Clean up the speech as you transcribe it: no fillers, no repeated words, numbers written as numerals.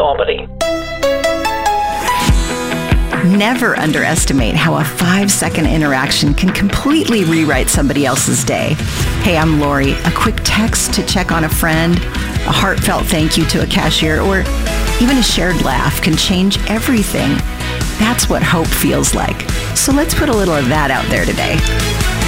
comedy. Never underestimate how a 5-second interaction can completely rewrite somebody else's day. Hey, I'm Lori. A quick text to check on a friend, a heartfelt thank you to a cashier, or even a shared laugh can change everything. That's what hope feels like. So let's put a little of that out there today.